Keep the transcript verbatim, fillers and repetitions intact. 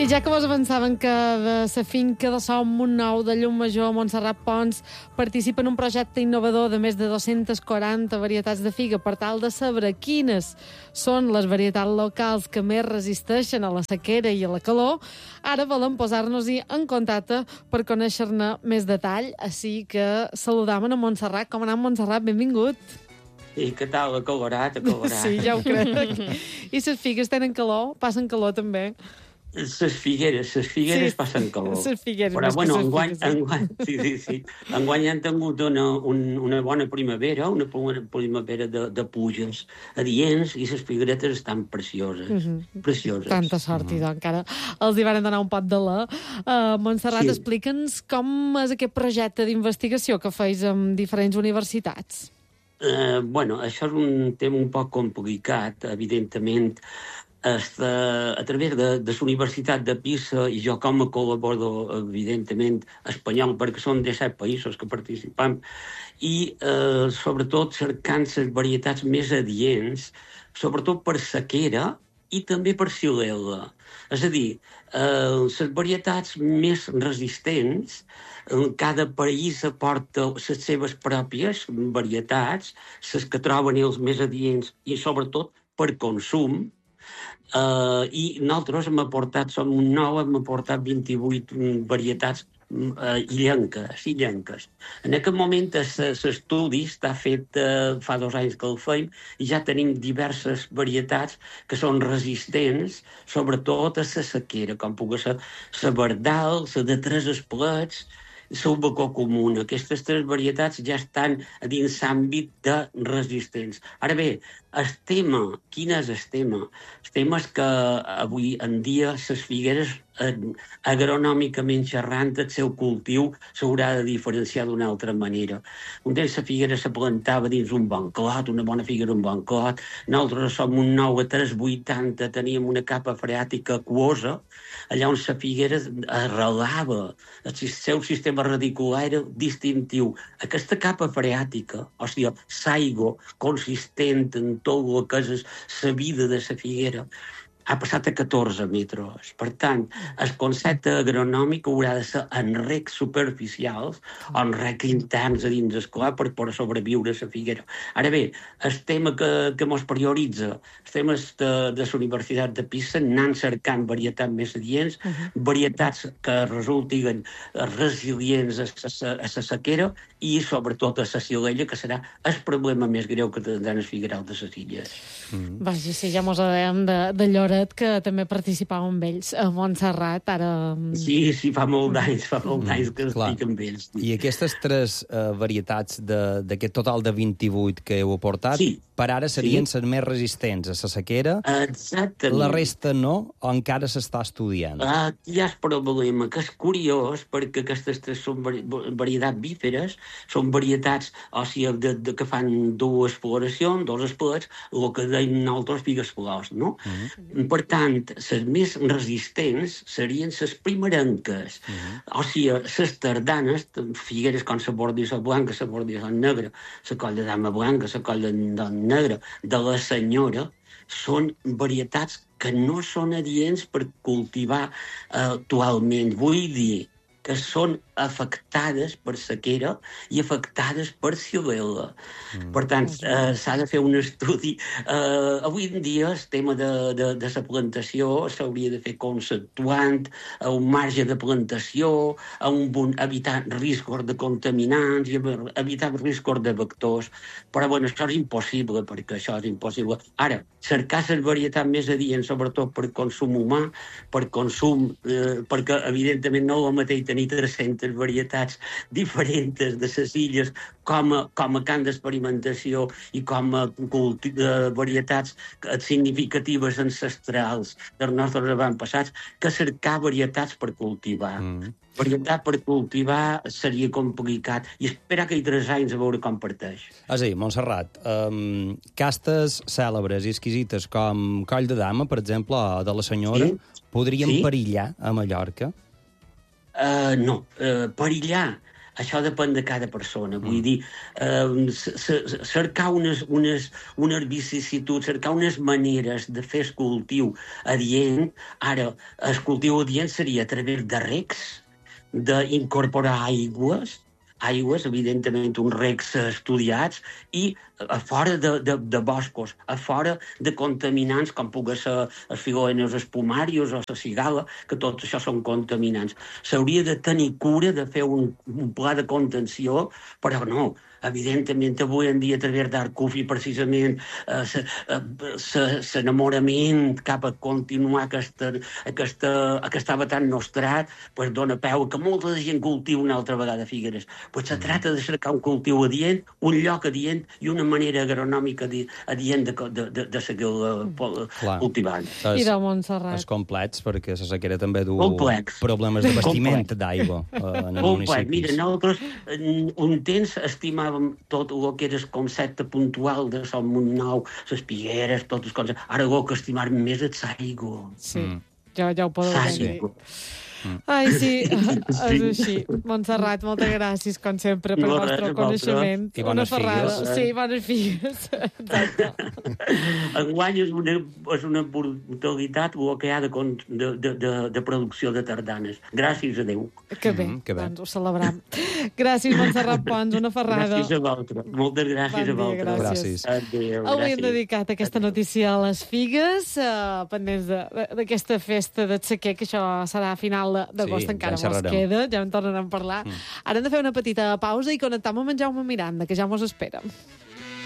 I ja que vos avançaven que de la finca de Som Montnou de Llumajor, Montserrat Pons participa en un projecte innovador de més de dues-centes quaranta varietats de figa per tal de saber quines són les varietats locals que més resisteixen a la sequera i a la calor, ara volem posar-nos-hi en contacte per conèixer-ne més detall. Així que saludam a Montserrat. Com anem, Montserrat? Benvingut. I què tal? Acolorat, acolorat. Sí, ja ho crec. I les figues tenen calor? Passen calor, també? Les figueres, les figueres Sí, passen calor. les figueres, Però, més que bueno, les enguany, figues, sí. enguany, sí, sí, sí. Enguany han tingut una, un, una bona primavera, una bona primavera de, de puges adients, i les figueretes estan precioses, Mhm. precioses. Tanta sort, i doncs, encara els hi van donar un pot de la. Uh, Montserrat, Sí. explica'ns com és aquest projecte d'investigació que feis amb diferents universitats. Eh, bueno, això és un tema un poc complicat, evidentment. Esta, a través de, de la Universitat de Pisa, i jo com a col·laborador, evidentment, espanyol, perquè són disset països que participem, i eh, sobretot cercant les varietats més adients, sobretot per sequera i també per xilel·la. És a dir, eh, les varietats més resistents, eh, cada país aporta les seves pròpies varietats, les que troben els més adients i sobretot per consum. Uh, i nosaltres hem aportat, som un nou, hem aportat vint-i-vuit mm, varietats uh, illenques, illenques. En aquest moment l'estudi està fet, uh, fa dos anys que el feim, i ja tenim diverses varietats que són resistents, sobretot a la sequera, com pugui ser la verdal, la de tres esplets, el bacó comú. Aquestes tres varietats ja estan a dins l'àmbit de resistents. Ara bé, el tema, quin és el tema? El tema és que avui en dia les figueres, eh, agronòmicament xerrant, el seu cultiu s'haurà de diferenciar d'una altra manera. Un temps la figuera se plantava dins un bon clot, una bona figuera, un bon clot. Nosaltres som un nou a tres vuitanta, teníem una capa freàtica aquosa, allà on la figuera arrelava, el seu sistema radicular era distintiu. Aquesta capa freàtica, o sigui, l'aigua consistent en tot el que és la vida de la figuera, ha passat a catorze metres. Per tant, el concepte agronòmic haurà de ser en recs superficials o en recs interns a dins el clot per poder sobreviure a la figuera. Ara bé, el tema que, que mos prioritza, els temes de, de la Universitat de Pisa, anant cercant varietats més adients, uh -huh. varietats que resultin resilients a la sequera i, sobretot, a la xilella, que serà el problema més greu que tindran els figuerals de les illes. Mm. Vaja, sí, ja mos adem de, de Lloret, que també participàvem amb ells. A Montserrat, ara... Sí, sí, fa molt d'anys, fa molt d'anys que Clar. estic amb ells. Sí. I aquestes tres uh, varietats d'aquest total de vint-i-vuit que heu aportat, Sí. per ara serien Sí. les més resistents a la sequera, Exactament. la resta no, o encara s'està estudiant? Aquí hi ha el problema, que és curiós, perquè aquestes tres són vari varietats bíferes, són varietats, o sigui, de, de, que fan dues floracions, dos esplets, el que deim nosaltres figues flors, no? Uh-huh. Per tant, les més resistents serien les primerenques, uh-huh. o sigui, les tardanes, figueres com la bordissa blanca, la bordissa negra, la coll de dama blanca, la coll de negra, de la senyora, són varietats que no són adients per cultivar uh, actualment. Vull dir que són afectades per sequera i afectades per xilel·la. Mm. Per tant, eh, s'ha de fer un estudi. Eh, avui en dia el tema de, de, de la plantació s'hauria de fer conceptuant, a un marge de plantació, a un bon, evitar riscos de contaminants i evitar riscos de vectors. Però, bueno, això és impossible, perquè això és impossible. Ara, cercar les varietats més adients, sobretot per consum humà, per consum, eh, perquè, evidentment, no és el mateix tenir tres-centes varietats diferents de les illes com a, com a camp d'experimentació i com a de varietats significatives ancestrals dels nostres avantpassats, que cercar varietats per cultivar. Mm. Varietat per cultivar seria complicat i esperar que hi tres anys a veure com parteix. És a dir, Montserrat, um, castes cèlebres i exquisites com Coll de Dama, per exemple, o de la Senyora, sí? podrien sí? perillar a Mallorca? Uh, no, uh, perillar. això depèn de cada persona. Vull dir, eh, cercar unes, unes, unes vicissituds, cercar unes maneres de fer el cultiu adient. Ara, el cultiu adient seria a través de recs, d'incorporar aigües, aigües, evidentment, uns recs estudiats, i a fora de, de, de boscos, a fora de contaminants, com pugui ser els figoenes, els espumarios o la cigala, que tot això són contaminants. S'hauria de tenir cura de fer un, un pla de contenció, però no. Evidentment, avui en dia, a través d'Arcufi, precisament, l'enamorament cap a continuar aquesta, aquesta, aquesta batalla nostrat, pues, dona peu que molta gent cultiva una altra vegada figueres. Pues se trata de cercar un cultiu adient, un lloc adient i una manera agronòmica adient de, de, de, de seguir cultivant. I de Montserrat. És complex, perquè la sequera també du complex. Problemes de bastiment d'aigua en el municipi. Mira, nosaltres un temps estimàvem tot el que era el concepte puntual de Sol Montnou, les pigueres, totes les coses. Ara el que estimàvem més és l'aigua. Sí, mm. ja, ja ho podeu dir. Mm. Ai, sí, és així. Montserrat, moltes gràcies, com sempre, per el vostre coneixement. I bones figues. Sí, bones figues. Enguany és una, és una brutalitat el que hi ha de, de, de, de producció de tardanes. Gràcies a Déu. Que bé, mm, que bé. Doncs ho celebram. Gràcies, Montserrat Pons, una ferrada. Gràcies a vosaltres. Moltes gràcies bon dia, a vosaltres. Gràcies. Adéu, Avui gràcies. hem dedicat aquesta notícia a les figues, uh, pendents d'aquesta festa de sequer, que això serà a final d'agost, sí, encara ja mos queda, ja en tornarem a parlar. Mm. Ara hem de fer una petita pausa i connectam amb en Jaume Miranda, que ja mos espera.